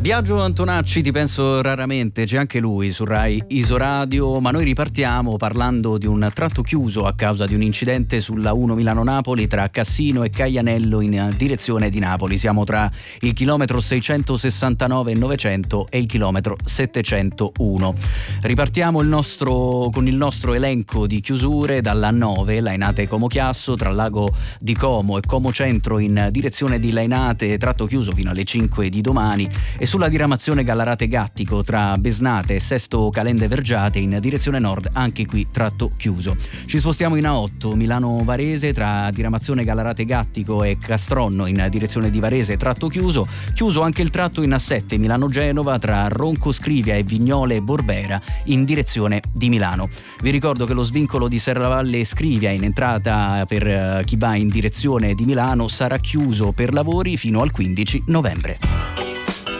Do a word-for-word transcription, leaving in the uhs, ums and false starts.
Biagio Antonacci, ti penso raramente, c'è anche lui su Rai Isoradio, ma noi ripartiamo parlando di un tratto chiuso a causa di un incidente sulla uno Milano-Napoli tra Cassino e Caianello in direzione di Napoli. Siamo tra il chilometro seicentosessantanove e novecento e il chilometro settecentouno. Ripartiamo il nostro, con il nostro elenco di chiusure dalla nove, Lainate Como Chiasso, tra Lago di Como e Como Centro in direzione di Lainate, tratto chiuso fino alle cinque di domani, e sulla diramazione Gallarate Gattico tra Besnate e Sesto Calende Vergiate in direzione nord, anche qui tratto chiuso. Ci spostiamo in A otto, Milano Varese, tra diramazione Gallarate Gattico e Castronno in direzione di Varese, tratto chiuso. Chiuso anche il tratto in A sette, Milano Genova, tra Ronco Scrivia e Vignole Borbera in direzione di Milano. Vi ricordo che lo svincolo di Serravalle Scrivia in entrata per chi va in direzione di Milano sarà chiuso per lavori fino al quindici novembre.